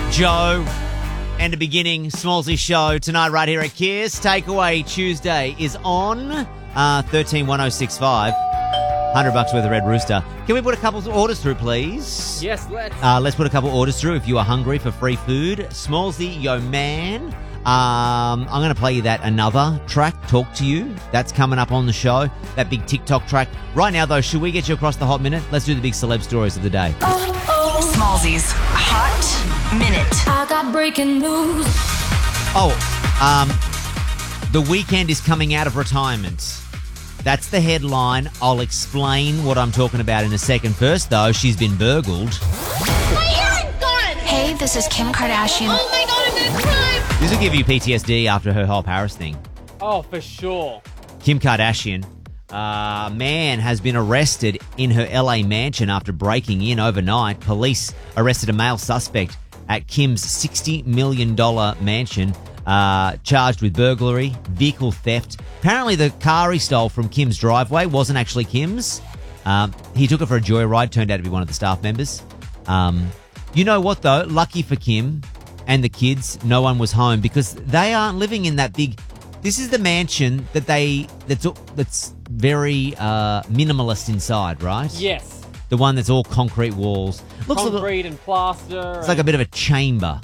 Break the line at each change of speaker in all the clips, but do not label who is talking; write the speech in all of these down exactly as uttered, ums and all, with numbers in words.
Joe and a beginning Smallsy show tonight right here at Kiss. Takeaway Tuesday is on uh, thirteen one oh six five. one hundred bucks worth of Red Rooster. Can we put a couple of orders through, please?
Yes, let's.
Uh, let's put a couple orders through if you are hungry for free food. Smallsy, yo man. Um, I'm going to play you that another track, Talk to You. That's coming up on the show. That big TikTok track. Right now, though, should we get you across the hot minute? Let's do the big celeb stories of the day.
Oh, oh. Smallsy's Hot Minute. I got breaking news.
Oh, um, The Weeknd is coming out of retirement. That's the headline. I'll explain what I'm talking about in a second. First, though, she's been burgled.
My earring's gone!
Hey, this is Kim Kardashian.
Oh my god, I'm gonna cry!
This will give you P T S D after her whole Paris thing.
Oh, for sure.
Kim Kardashian, uh, man has been arrested in her L A mansion after breaking in overnight. Police arrested a male suspect at Kim's sixty million dollars mansion, uh, charged with burglary, vehicle theft. Apparently the car he stole from Kim's driveway wasn't actually Kim's. Um, he took it for a joyride, turned out to be one of the staff members. Um, you know what, though? Lucky for Kim and the kids, no one was home because they aren't living in that big... This is the mansion that they that's that's very uh, minimalist inside, right?
Yes.
The one that's all concrete walls. Looks
Concrete
like,
and plaster.
it's like a bit of a chamber.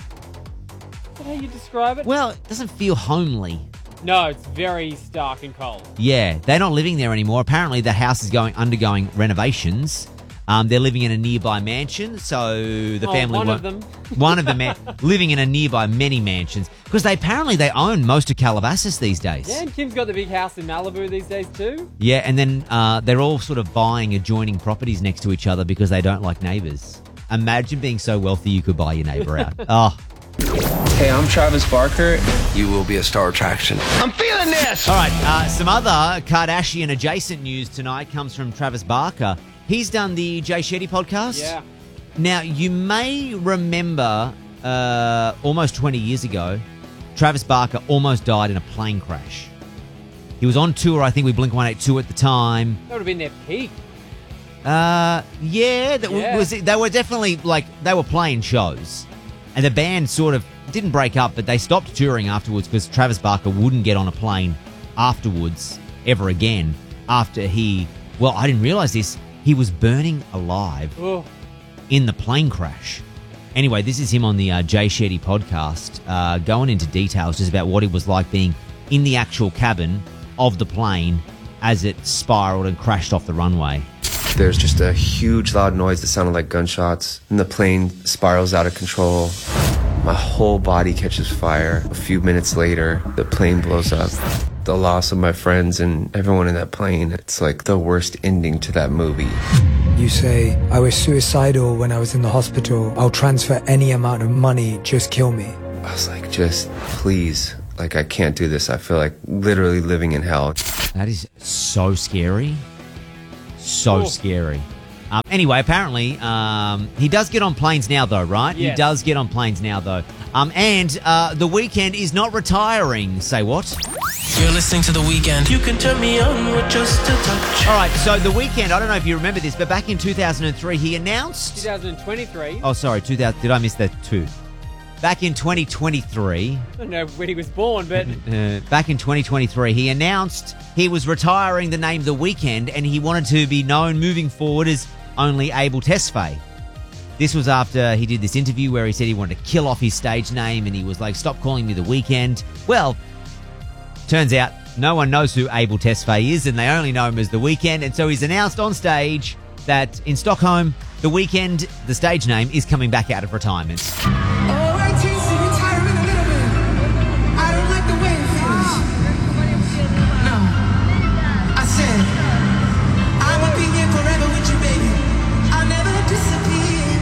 Is that how you describe it?
Well, it doesn't feel homely.
No, it's very stark and cold.
Yeah, they're not living there anymore. Apparently, the house is going undergoing renovations. Um, they're living in a nearby mansion, so the
Oh,
family
one
won't-
of them.
one of them man- living in a nearby many mansions because they apparently they own most of Calabasas these days.
Yeah, and Kim's got the big house in Malibu these days too.
Yeah, and then uh, they're all sort of buying adjoining properties next to each other because they don't like neighbours. Imagine being so wealthy you could buy your neighbour out. Oh.
Hey, I'm Travis Barker.
You will be a star attraction.
I'm feeling this!
All right, uh, some other Kardashian-adjacent news tonight comes from Travis Barker. He's done the Jay Shetty podcast.
Yeah.
Now, you may remember uh, almost twenty years ago, Travis Barker almost died in a plane crash. He was on tour, I think, with Blink one eighty-two at the time.
That would have been their peak.
Uh, yeah, that
Yeah.
was. They were definitely, like, they were playing shows. And the band sort of didn't break up, but they stopped touring afterwards because Travis Barker wouldn't get on a plane afterwards ever again after he... Well, I didn't realise this. He was burning alive
Oh.
in the plane crash. Anyway, this is him on the uh, Jay Shetty podcast, uh, going into details just about what it was like being in the actual cabin of the plane as it spiraled and crashed off the runway.
There's just a huge loud noise that sounded like gunshots, and the plane spirals out of control. My whole body catches fire. A few minutes later, the plane blows up. The loss of my friends and everyone in that plane, it's like the worst ending to that movie.
You say, I was suicidal when I was in the hospital. I'll transfer any amount of money, just kill me.
I was like, just please, like I can't do this. I feel like literally living in hell.
That is so scary. So
Oh.
scary. Um, anyway, apparently, um, he does get on planes now, though, right? He
Yes.
does get on planes now, though. Um, and uh, The Weeknd is not retiring. Say what?
You're listening to The Weeknd. You can turn me on with just a touch.
All right, so The Weeknd, I don't know if you remember this, but back in two thousand three, he announced...
twenty twenty-three.
Oh, sorry, two thousand. Did I miss that too? Back in twenty twenty-three,
I don't know when he was born, but
uh, back in twenty twenty-three, he announced he was retiring the name The Weeknd, and he wanted to be known moving forward as only Abel Tesfaye. This was after he did this interview where he said he wanted to kill off his stage name, and he was like, "Stop calling me The Weeknd." Well, turns out no one knows who Abel Tesfaye is, and they only know him as The Weeknd, and so he's announced on stage that in Stockholm, The Weeknd, the stage name, is coming back out of retirement.
Oh, I changed the retirement a little bit. I don't like the way it feels. No. I said, I will be here forever with you, baby. I'll never disappear.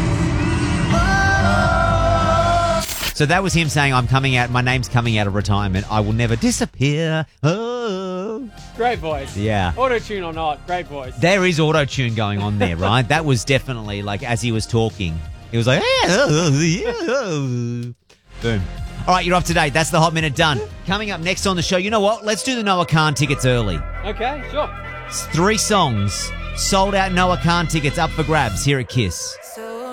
Oh.
So that was him saying, I'm coming out, my name's coming out of retirement. I will never disappear. Oh.
great voice.
Yeah.
Auto-tune or not, great voice.
There is auto-tune going on there, right? That was definitely, like, as he was talking, he was like, boom. All right, you're up to date. That's the Hot Minute done. Coming up next on the show, you know what? Let's do the Noah Khan tickets early.
Okay, sure.
It's three songs, sold out Noah Khan tickets up for grabs here at Kiss.